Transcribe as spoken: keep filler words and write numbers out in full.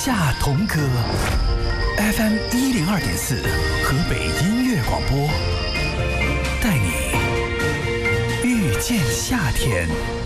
夏童歌 F M 一零二点四，河北音乐广播，带你遇见夏天。